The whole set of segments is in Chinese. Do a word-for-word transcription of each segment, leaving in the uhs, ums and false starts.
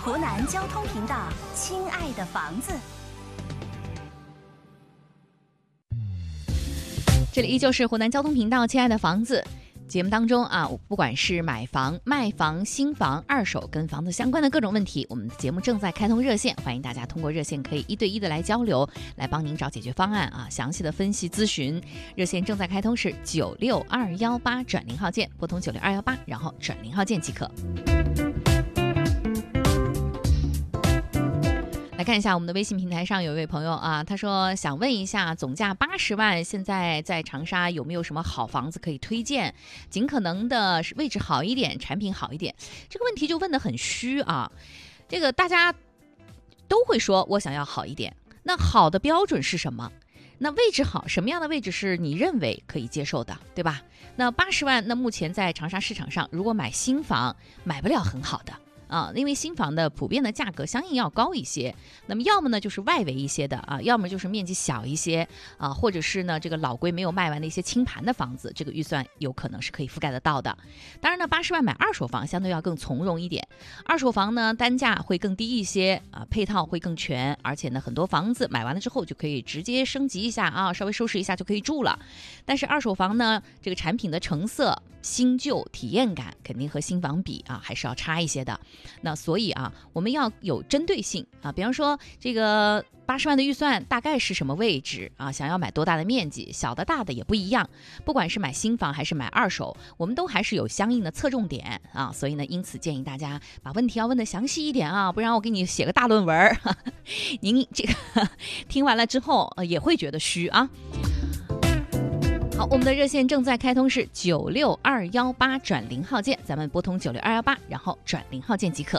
湖南交通频道，亲爱的房子。 这里依旧是湖南交通频道，亲爱的房子。节目当中啊，不管是买房、卖房、新房、二手跟房子相关的各种问题，我们的节目正在开通热线，欢迎大家通过热线可以一对一的来交流，来帮您找解决方案啊，详细的分析咨询。热线正在开通是九六二幺八转零号键，拨通九六二幺八，然后转零号键即可。来看一下我们的微信平台上有一位朋友啊，他说想问一下，总价八十万，现在在长沙有没有什么好房子可以推荐？尽可能的位置好一点，产品好一点。这个问题就问得很虚啊。这个大家都会说我想要好一点，那好的标准是什么？那位置好，什么样的位置是你认为可以接受的，对吧？那八十万，那目前在长沙市场上，如果买新房，买不了很好的。啊，因为新房的普遍的价格相应要高一些，那么要么呢就是外围一些的啊，要么就是面积小一些啊，或者是呢这个老规没有卖完的一些清盘的房子，这个预算有可能是可以覆盖得到的。当然呢，八十万买二手房相对要更从容一点，二手房呢单价会更低一些啊，配套会更全，而且呢很多房子买完了之后就可以直接升级一下啊，稍微收拾一下就可以住了。但是二手房呢，这个产品的成色、新旧体验感肯定和新房比啊还是要差一些的。那所以啊，我们要有针对性啊，比方说这个八十万的预算大概是什么位置啊？想要买多大的面积，小的大的也不一样。不管是买新房还是买二手，我们都还是有相应的侧重点啊。所以呢，因此建议大家把问题要问得详细一点啊，不然我给你写个大论文，您这个听完了之后、呃、也会觉得虚啊。好，我们的热线正在开通是九六二幺八转零号键，咱们拨通九六二幺八，然后转零号键即可。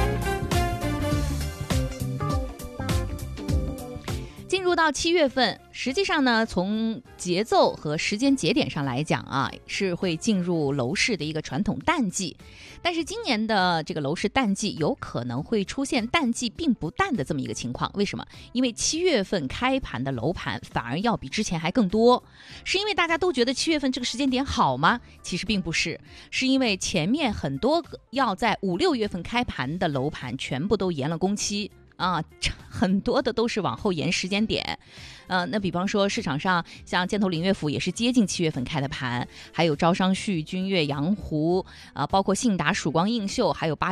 进入到七月份，实际上呢，从节奏和时间节点上来讲啊，是会进入楼市的一个传统淡季。但是今年的这个楼市淡季有可能会出现淡季并不淡的这么一个情况。为什么？因为七月份开盘的楼盘反而要比之前还更多。是因为大家都觉得七月份这个时间点好吗？其实并不是，是因为前面很多个要在五六月份开盘的楼盘全部都延了工期。啊，很多的都是往后延时间点，呃，那比方说市场上像箭头领乐府也是接近七月份开的盘，还有招商旭、君悦、阳湖，啊、呃，包括信达、曙光映秀，还有八。